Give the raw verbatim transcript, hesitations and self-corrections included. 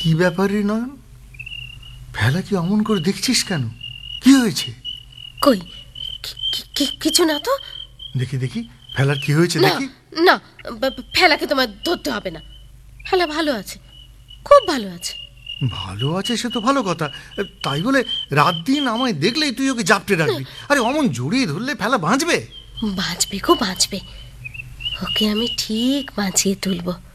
কি ব্যাপার রে নয়ন, ফেলা কি অমন করে দেখছিস কেন? কি হয়েছে? কই কিছু না তো। দেখি দেখি ফেলার কি হয়েছে দেখি। না, ফেলাকে তোমার ধরতে হবে না। ফেলা ভালো আছে, খুব ভালো আছে। ভালো আছে সে তো ভালো কথা, তাই বলে রাত দিন আমায় দেখলেই তুই ওকে জাপটে রাখবি? আরে অমন জড়িয়ে ধরলে ফেলা বাঁচবে? বাঁচবে গো বাঁচবে, ওকে আমি ঠিক বাঁচিয়ে তুলবো।